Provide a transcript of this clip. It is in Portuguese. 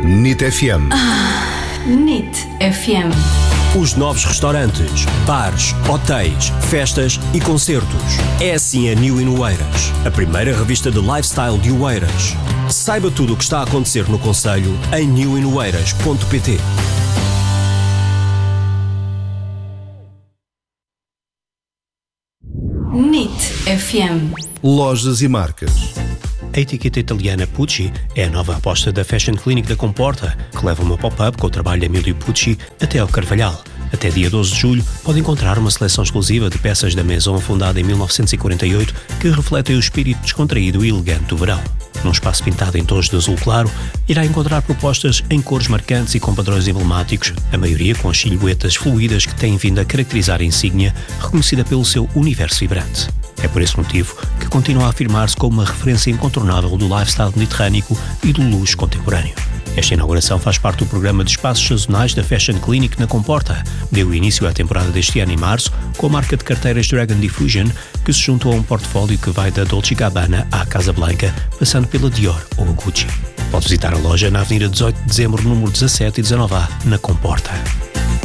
NIT FM. NIT FM. Os novos restaurantes, bares, hotéis, festas e concertos. É assim a New in Oeiras, a primeira revista de lifestyle de Oeiras. Saiba tudo o que está a acontecer no concelho em newinoeiras.pt. NIT FM. Lojas e marcas. A etiqueta italiana Pucci é a nova aposta da Fashion Clinic da Comporta, que leva uma pop-up com o trabalho de Emílio Pucci até ao Carvalhal. Até dia 12 de julho pode encontrar uma seleção exclusiva de peças da Maison fundada em 1948 que refletem o espírito descontraído e elegante do verão. Num espaço pintado em tons de azul claro, irá encontrar propostas em cores marcantes e com padrões emblemáticos, a maioria com as silhuetas fluídas que têm vindo a caracterizar a insígnia, reconhecida pelo seu universo vibrante. É por esse motivo que continua a afirmar-se como uma referência incontornável do lifestyle mediterrâneo e do luxo contemporâneo. Esta inauguração faz parte do programa de espaços sazonais da Fashion Clinic na Comporta. Deu início à temporada deste ano em março, com a marca de carteiras Dragon Diffusion, que se juntou a um portfólio que vai da Dolce & Gabbana à Casablanca, passando pela Dior ou a Gucci. Pode visitar a loja na Avenida 18 de Dezembro, número 17 e 19A, na Comporta.